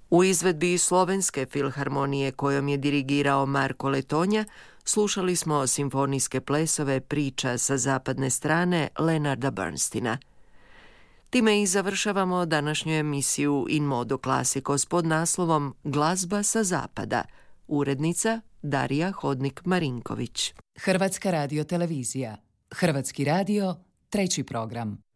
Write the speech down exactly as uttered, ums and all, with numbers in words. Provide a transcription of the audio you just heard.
U izvedbi Slovenske filharmonije kojom je dirigirao Marko Letonja slušali smo simfonijske plesove Priča sa zapadne strane Leonarda Bernsteina. Time i završavamo današnju emisiju In Modo Classicos pod naslovom Glazba sa zapada. Urednica Darija Hodnik-Marinković. Hrvatska radiotelevizija. Hrvatski radio, treći program.